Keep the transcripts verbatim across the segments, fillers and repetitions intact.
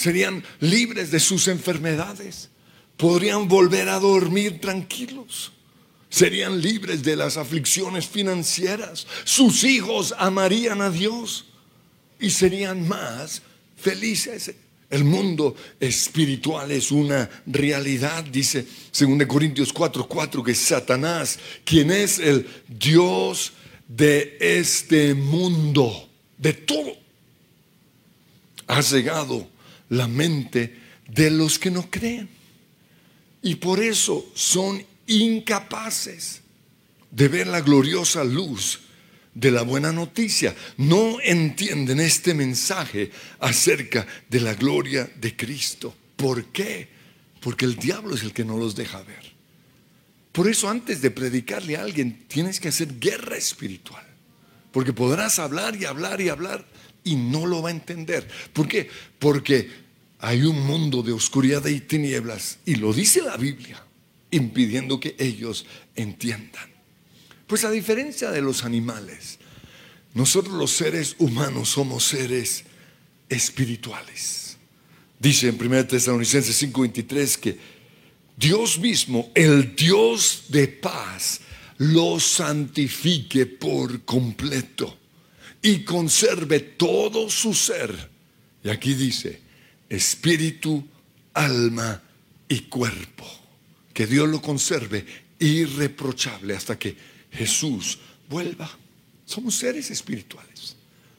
serían libres de sus enfermedades, podrían volver a dormir tranquilos, serían libres de las aflicciones financieras, sus hijos amarían a Dios y serían más felices. El mundo espiritual es una realidad. Dice segunda Corintios cuatro cuatro que Satanás, quien es el Dios de este mundo, de todo, ha cegado la mente de los que no creen, y por eso son incapaces de ver la gloriosa luz de la buena noticia. No entienden este mensaje acerca de la gloria de Cristo. ¿Por qué? Porque el diablo es el que no los deja ver. Por eso, antes de predicarle a alguien, tienes que hacer guerra espiritual, porque podrás hablar y hablar y hablar y no lo va a entender. ¿Por qué? Porque hay un mundo de oscuridad y tinieblas, y lo dice la Biblia, impidiendo que ellos entiendan. Pues a diferencia de los animales, nosotros los seres humanos somos seres espirituales. Dice en primera Tesalonicenses cinco veintitrés que Dios mismo, el Dios de paz, los santifique por completo y conserve todo su ser. Y aquí dice, espíritu, alma y cuerpo. Que Dios lo conserve irreprochable hasta que Jesús vuelva. Somos seres espirituales.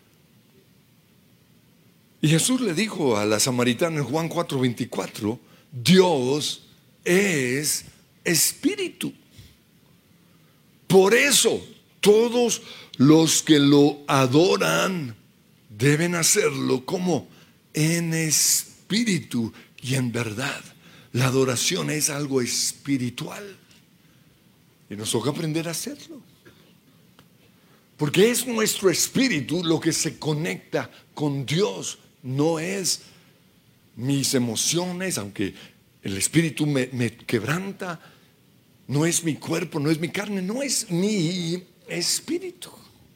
Y Jesús le dijo a la samaritana en Juan cuatro veinticuatro, Dios es espíritu. Por eso todos los que lo adoran deben hacerlo como en espíritu y en verdad. La adoración es algo espiritual y nos toca aprender a hacerlo, porque es nuestro espíritu lo que se conecta con Dios. No es mis emociones, aunque el espíritu me, me quebranta. No es mi cuerpo, no es mi carne, no es mi espíritu.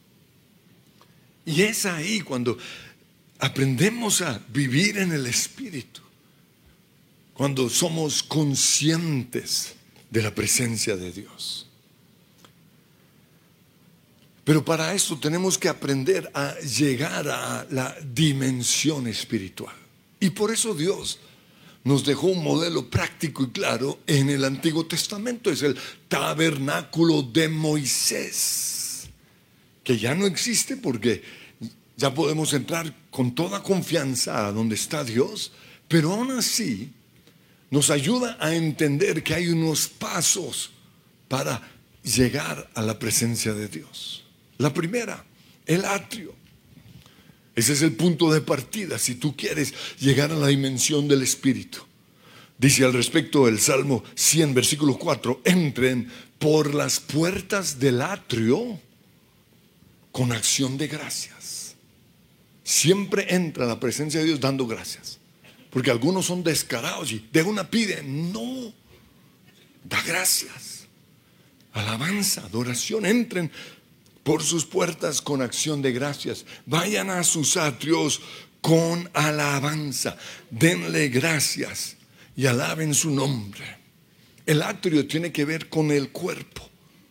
Y es ahí cuando aprendemos a vivir en el espíritu, cuando somos conscientes de la presencia de Dios. Pero para eso tenemos que aprender a llegar a la dimensión espiritual. Y por eso Dios nos dejó un modelo práctico y claro en el Antiguo Testamento. Es el tabernáculo de Moisés, que ya no existe porque ya podemos entrar con toda confianza a donde está Dios, pero aún así nos ayuda a entender que hay unos pasos para llegar a la presencia de Dios. La primera, el atrio. Ese es el punto de partida si tú quieres llegar a la dimensión del Espíritu. Dice al respecto el Salmo cien, versículo cuatro, entren por las puertas del atrio con acción de gracias. Siempre entra a la presencia de Dios dando gracias. Porque algunos son descarados y de una piden. No, da gracias, alabanza, adoración. Entren por sus puertas con acción de gracias. Vayan a sus atrios con alabanza. Denle gracias y alaben su nombre. El atrio tiene que ver con el cuerpo.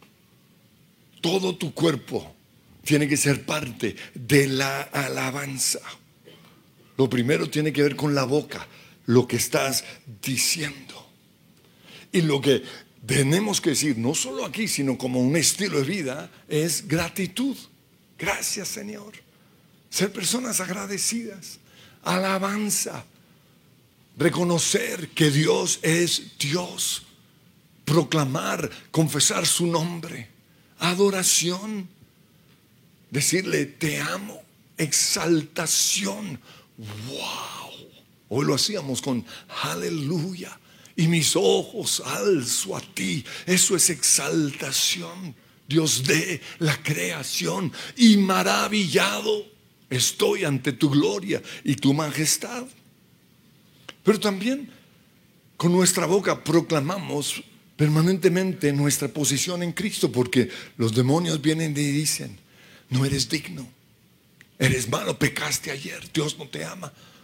Todo tu cuerpo tiene que ser parte de la alabanza. Lo primero tiene que ver con la boca, lo que estás diciendo. Y lo que tenemos que decir, no solo aquí, sino como un estilo de vida, es gratitud. Gracias, Señor. Ser personas agradecidas. Alabanza. Reconocer que Dios es Dios. Proclamar, confesar su nombre. Adoración. Decirle, te amo. Exaltación. Wow. Hoy lo hacíamos con aleluya. Y mis ojos alzo a ti. Eso es exaltación. Dios de la creación. Y maravillado estoy ante tu gloria y tu majestad. Pero también con nuestra boca proclamamos permanentemente nuestra posición en Cristo. Porque los demonios vienen y dicen, no eres digno. Eres malo, pecaste ayer, Dios no te ama.